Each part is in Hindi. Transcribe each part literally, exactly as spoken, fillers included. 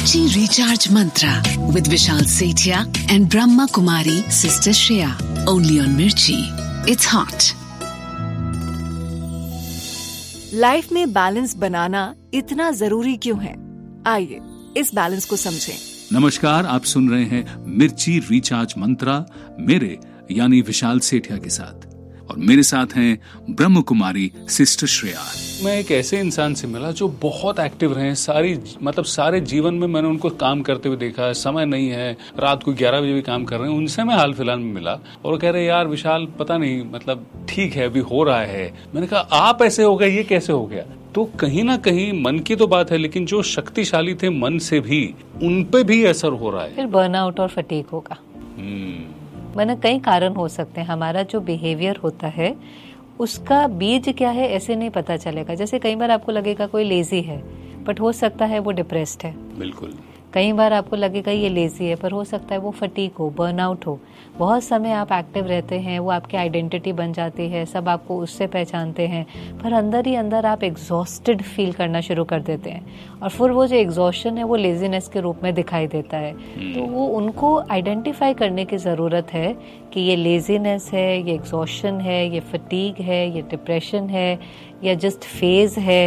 Mirchi Recharge Mantra with Vishal Sethia and Brahma Kumari Sister Shreya. Only on Mirchi. It's hot. Life में बैलेंस बनाना इतना जरूरी क्यों है? आइए इस बैलेंस को समझें। नमस्कार, आप सुन रहे हैं मिर्ची रिचार्ज मंत्रा मेरे यानी विशाल सेठिया के साथ, और मेरे साथ हैं ब्रह्म कुमारी सिस्टर श्रेया। मैं एक ऐसे इंसान से मिला जो बहुत एक्टिव रहे सारी मतलब सारे जीवन में। मैंने उनको काम करते हुए देखा है, समय नहीं है, रात को ग्यारह बजे भी काम कर रहे हैं। उनसे मैं हाल फिलहाल में मिला और वो कह रहे यार विशाल पता नहीं मतलब ठीक है अभी हो रहा है। मैंने कहा आप ऐसे हो गए, ये कैसे हो गया? तो कहीं ना कहीं मन की तो बात है, लेकिन जो शक्तिशाली थे मन से भी उन पे भी असर हो रहा है। फिर बर्नआउट और फटीग होगा। मैंने कई कारण हो सकते हैं। हमारा जो बिहेवियर होता है उसका बीज क्या है ऐसे नहीं पता चलेगा। जैसे कई बार आपको लगेगा कोई लेजी है, बट हो सकता है वो डिप्रेस्ड है। बिल्कुल। कई बार आपको लगेगा ये लेजी है, पर हो सकता है वो फटीग हो, बर्नआउट हो। बहुत समय आप एक्टिव रहते हैं, वो आपकी आइडेंटिटी बन जाती है, सब आपको उससे पहचानते हैं, पर अंदर ही अंदर आप एग्जॉस्टेड फील करना शुरू कर देते हैं, और फिर वो जो एग्जॉस्शन है वो लेजीनेस के रूप में दिखाई देता है। तो वो उनको आइडेंटिफाई करने की ज़रूरत है कि ये लेजीनेस है, ये एग्जॉस्शन है, ये फटीग है, ये डिप्रेशन है, या जस्ट फेज है।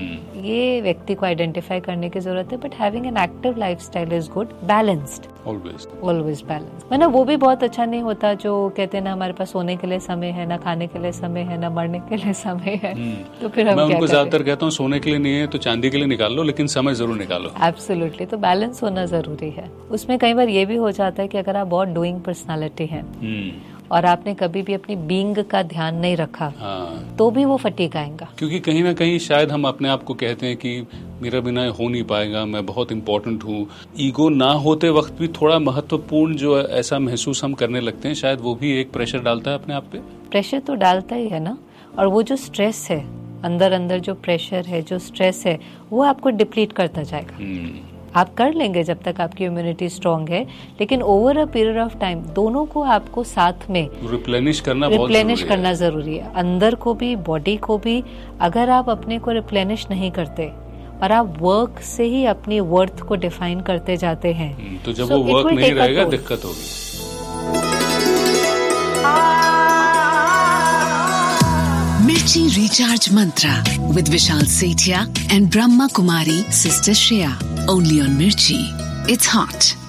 ये व्यक्ति को आइडेंटिफाई करने की जरूरत है। But having an active lifestyle is good, balanced, always always balance. मतलब वो भी बहुत अच्छा नहीं होता जो कहते हैं ना हमारे पास सोने के लिए समय है, ना खाने के लिए समय है, ना मरने के लिए समय है। तो फिर हम मैं क्या उनको करें? ज्यादातर कहता हूँ सोने के लिए नहीं है तो चांदी के लिए निकाल लो, लेकिन समय जरूर निकालो। एब्सोल्युटली। तो बैलेंस होना जरूरी है। उसमें कई बार ये भी हो जाता है कि अगर आप बहुत डूइंग पर्सनालिटी हैं और आपने कभी भी अपनी बीइंग का ध्यान नहीं रखा, हाँ। तो भी वो फटीग आएगा। क्योंकि कहीं ना कहीं शायद हम अपने आप को कहते हैं कि मेरा बिना हो नहीं पाएगा, मैं बहुत इंपॉर्टेंट हूँ। ईगो ना होते वक्त भी थोड़ा महत्वपूर्ण जो ऐसा महसूस हम करने लगते हैं, शायद वो भी एक प्रेशर डालता है अपने आप पे। प्रेशर तो डालता ही है ना। और वो जो स्ट्रेस है अंदर अंदर, जो प्रेशर है, जो स्ट्रेस है, वो आपको डिप्लीट करता जाएगा। आप कर लेंगे जब तक आपकी इम्यूनिटी स्ट्रांग है, लेकिन over a period of time दोनों को आपको साथ में रिप्लेनिश करना रिप्लेनिश करना जरूरी है। अंदर को भी, बॉडी को भी। अगर आप अपने को रिप्लेनिश नहीं करते और आप वर्क से ही अपनी वर्थ को डिफाइन करते जाते हैं, तो जब so वो वर्क नहीं रहेगा दिक्कत होगी। Mirchi Recharge Mantra with Vishal Sethia and Brahma Kumari Sister Shreya. Only on Mirchi. It's hot.